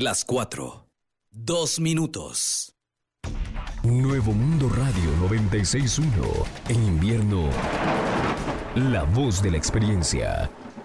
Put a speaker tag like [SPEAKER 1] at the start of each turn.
[SPEAKER 1] Las 4, 2 minutos.
[SPEAKER 2] Nuevo Mundo Radio 96.1. En invierno, la voz de la experiencia.